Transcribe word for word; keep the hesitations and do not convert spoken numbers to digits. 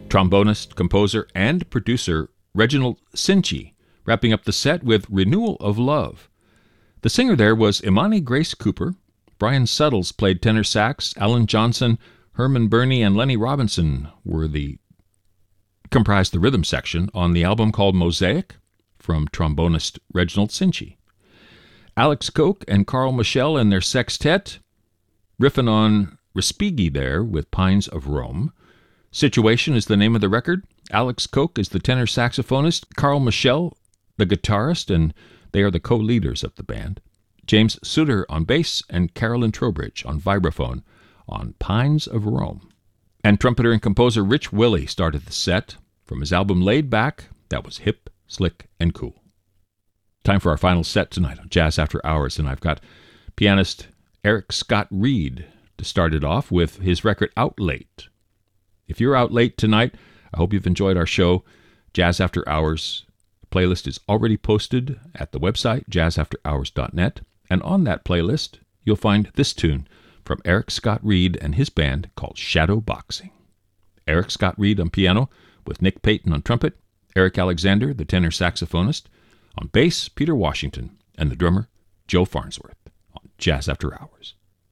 Trombonist, composer, and producer Reginald Cinci, wrapping up the set with Renewal of Love. The singer there was Imani Grace Cooper. Brian Suttles played tenor sax. Alan Johnson, Herman Burney, and Lenny Robinson were the comprised the rhythm section on the album called Mosaic from trombonist Reginald Cinci. Alex Koch and Carl Michel and their sextet, riffing on Respighi there with Pines of Rome. Situation is the name of the record. Alex Koch is the tenor saxophonist, Carl Michel the guitarist, and they are the co-leaders of the band. James Suter on bass and Carolyn Trowbridge on vibraphone on Pines of Rome. And trumpeter and composer Rich Willey started the set from his album Laid Back that was hip, slick, and cool. Time for our final set tonight on Jazz After Hours, and I've got pianist Eric Scott Reed to start it off with his record Out Late. If you're out late tonight, I hope you've enjoyed our show, Jazz After Hours. The playlist is already posted at the website, jazz after hours dot net, and on that playlist, you'll find this tune from Eric Scott Reed and his band called Shadow Boxing. Eric Scott Reed on piano with Nick Payton on trumpet, Eric Alexander, the tenor saxophonist, on bass, Peter Washington, and the drummer, Joe Farnsworth, on Jazz After Hours.